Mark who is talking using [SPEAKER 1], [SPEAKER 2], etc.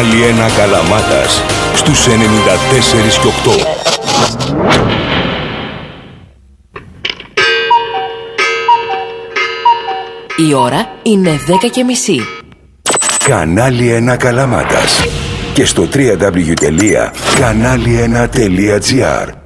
[SPEAKER 1] Κανάλι 1 Καλαμάτας στους 94 και 8.
[SPEAKER 2] Η ώρα είναι 10:30.
[SPEAKER 1] Κανάλι 1 Καλαμάτας και στο www.kanali1.gr.